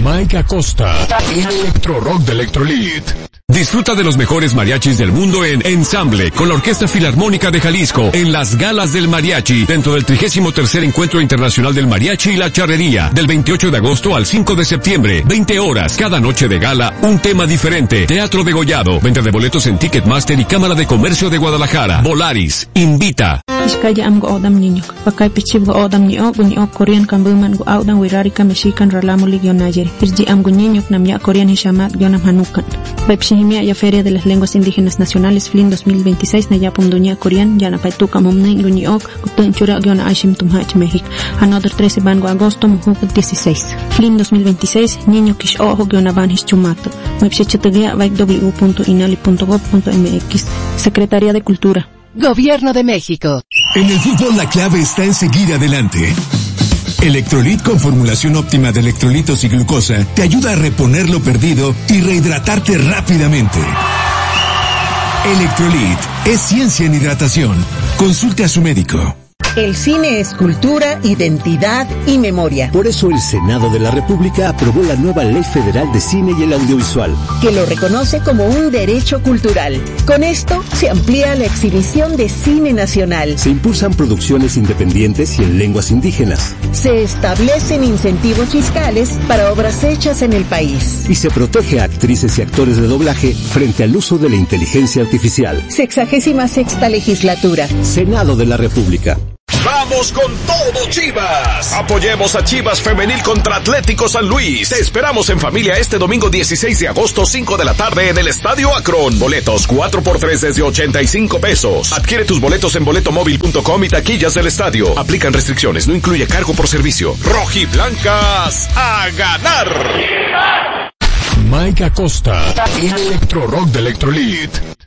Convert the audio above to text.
Mike Acosta, el Electro Rock de Electrolit. Disfruta de los mejores mariachis del mundo en Ensamble, con la Orquesta Filarmónica de Jalisco, en las Galas del Mariachi, dentro del 33º Encuentro Internacional del Mariachi y la Charrería, del 28 de agosto al 5 de septiembre, 20 horas, cada noche de gala, un tema diferente. Teatro degollado, venta de boletos en Ticketmaster y Cámara de Comercio de Guadalajara. Volaris, invita. Iskaya am go odam niño, pakay pichib go odam niyo, Korean kambuman go odam wirarika mexican ralamuli guionayer. Irji am go niño namya Korean hishamat guionam hanukan. Pepsihimia ya Feria de las Lenguas Indígenas Nacionales FLIN 2026 Nayapum Duña Korean Yana Paituka Mumning Guñiok Kutunchura Guiona Ashim Tumhach México. Another 13 Bango Agosto Mujuk 16. FLIN 2026 Niño Kish Ojo Guiona Van Hischumato. Websiteguía www.inali.gov.mx. Secretaría de Cultura. Gobierno de México. En el fútbol la clave está en seguir adelante. Electrolit con formulación óptima de electrolitos y glucosa te ayuda a reponer lo perdido y rehidratarte rápidamente. Electrolit es ciencia en hidratación. Consulte a su médico. El cine es cultura, identidad y memoria. Por eso el Senado de la República aprobó la nueva Ley Federal de Cine y el Audiovisual, que lo reconoce como un derecho cultural. Con esto se amplía la exhibición de cine nacional. Se impulsan producciones independientes y en lenguas indígenas. Se establecen incentivos fiscales para obras hechas en el país. Y se protege a actrices y actores de doblaje frente al uso de la inteligencia artificial. 66ª legislatura. Senado de la República. ¡Vamos con todo, Chivas! Apoyemos a Chivas Femenil contra Atlético San Luis. Te esperamos en familia este domingo 16 de agosto, 5 de la tarde en el Estadio Akron. Boletos 4x3 desde 85 pesos. Adquiere tus boletos en boletomóvil.com y taquillas del estadio. Aplican restricciones, no incluye cargo por servicio. Rojiblancas a ganar. Mike Acosta, el Electro Rock de Electrolit.